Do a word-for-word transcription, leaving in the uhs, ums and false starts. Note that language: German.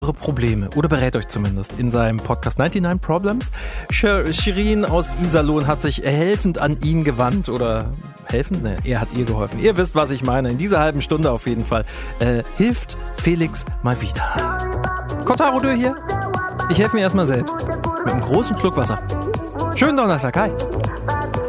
Probleme oder berät euch zumindest in seinem Podcast neunundneunzig Problems. Shirin aus Iserlohn hat sich helfend an ihn gewandt oder helfend? Ne, er hat ihr geholfen. Ihr wisst, was ich meine. In dieser halben Stunde auf jeden Fall äh, hilft Felix mal wieder. Kotaro Dö hier. Ich helfe mir erstmal selbst. Mit einem großen Schluck Wasser. Schönen Donnerstag. Hi.